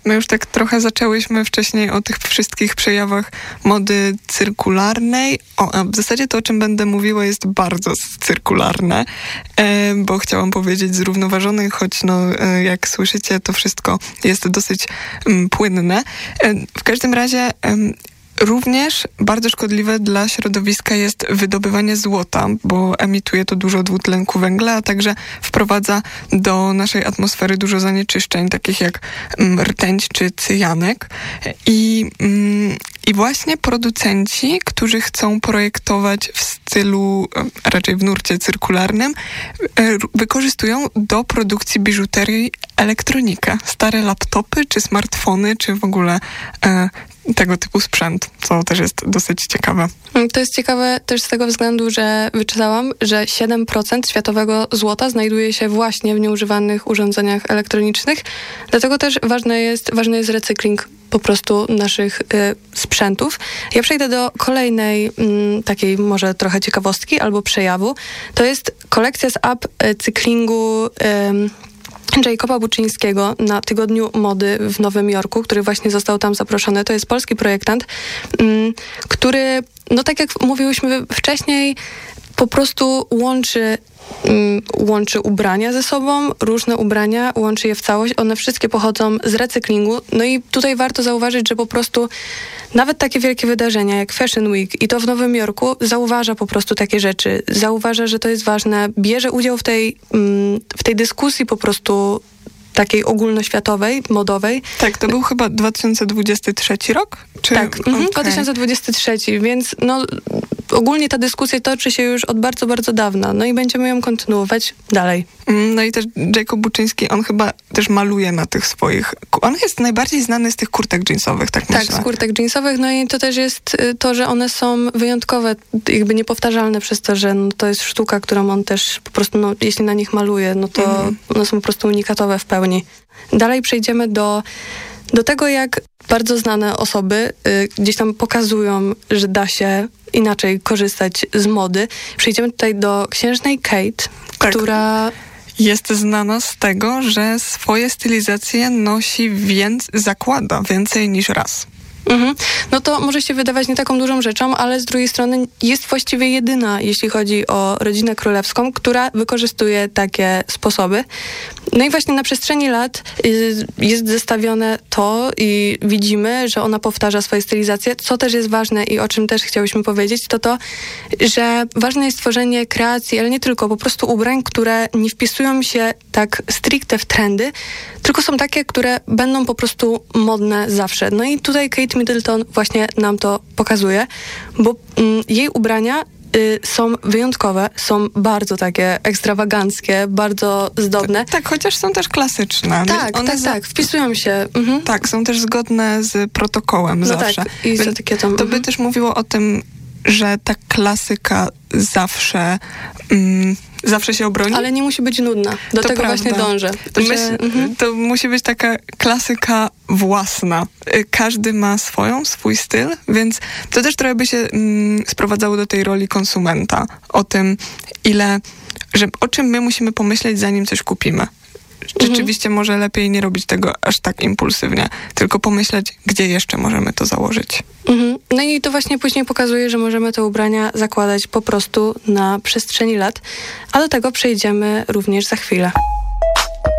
My już tak trochę zaczęłyśmy wcześniej o tych wszystkich przejawach mody cyrkularnej. A w zasadzie to, o czym będę mówiła, jest bardzo cyrkularne, bo chciałam powiedzieć zrównoważonej, choć jak słyszycie, to wszystko jest dosyć płynne. W każdym razie również bardzo szkodliwe dla środowiska jest wydobywanie złota, bo emituje to dużo dwutlenku węgla, a także wprowadza do naszej atmosfery dużo zanieczyszczeń, takich jak rtęć czy cyjanek. I właśnie producenci, którzy chcą projektować w stylu, raczej w nurcie cyrkularnym, wykorzystują do produkcji biżuterii elektronikę. Stare laptopy, czy smartfony, czy w ogóle tego typu sprzęt, co też jest dosyć ciekawe. To jest ciekawe też z tego względu, że wyczytałam, że 7% światowego złota znajduje się właśnie w nieużywanych urządzeniach elektronicznych. Dlatego też ważny jest recykling po prostu naszych sprzętów. Ja przejdę do kolejnej takiej może trochę ciekawostki albo przejawu. To jest kolekcja z upcyklingu Jacoba Buczyńskiego na Tygodniu Mody w Nowym Jorku, który właśnie został tam zaproszony. To jest polski projektant, który, tak jak mówiłyśmy wcześniej, po prostu łączy ubrania ze sobą, różne ubrania, łączy je w całość. One wszystkie pochodzą z recyklingu. No i tutaj warto zauważyć, że po prostu nawet takie wielkie wydarzenia jak Fashion Week i to w Nowym Jorku zauważa po prostu takie rzeczy. Zauważa, że to jest ważne, bierze udział w tej dyskusji po prostu takiej ogólnoświatowej, modowej. Tak, to był chyba 2023 rok? Tak, 2023, więc ogólnie ta dyskusja toczy się już od bardzo, bardzo dawna. I będziemy ją kontynuować dalej. I też Jacob Buczyński, on chyba też maluje na tych swoich... On jest najbardziej znany z tych kurtek jeansowych, tak myślę. Tak, z kurtek jeansowych. I to też jest to, że one są wyjątkowe, jakby niepowtarzalne przez to, że to jest sztuka, którą on też po prostu, jeśli na nich maluje, to one są po prostu unikatowe w pełni. Dalej przejdziemy do tego, jak bardzo znane osoby gdzieś tam pokazują, że da się inaczej korzystać z mody. Przejdziemy tutaj do księżnej Kate, która... Jest znana z tego, że swoje stylizacje zakłada więcej niż raz. To może się wydawać nie taką dużą rzeczą, ale z drugiej strony jest właściwie jedyna, jeśli chodzi o rodzinę królewską, która wykorzystuje takie sposoby. I właśnie na przestrzeni lat jest zestawione to i widzimy, że ona powtarza swoje stylizacje. Co też jest ważne i o czym też chciałyśmy powiedzieć, to, że ważne jest tworzenie kreacji, ale nie tylko, po prostu ubrań, które nie wpisują się tak stricte w trendy, tylko są takie, które będą po prostu modne zawsze. I tutaj Kate Middleton właśnie nam to pokazuje, bo jej ubrania są wyjątkowe, są bardzo takie ekstrawaganckie, bardzo zdobne. Tak, chociaż są też klasyczne. Tak, wpisują się. Tak, są też zgodne z protokołem zawsze. Tak, i z etykietą. To by też mówiło o tym, że ta klasyka zawsze się obroni. Ale nie musi być nudna. Do tego prawda. Właśnie dążę. To musi być taka klasyka własna. Każdy ma swój styl, więc to też trochę by się sprowadzało do tej roli konsumenta. O tym, o czym my musimy pomyśleć, zanim coś kupimy. Rzeczywiście może lepiej nie robić tego aż tak impulsywnie, tylko pomyśleć, gdzie jeszcze możemy to założyć. I to właśnie później pokazuje, że możemy te ubrania zakładać po prostu na przestrzeni lat, a do tego przejdziemy również za chwilę.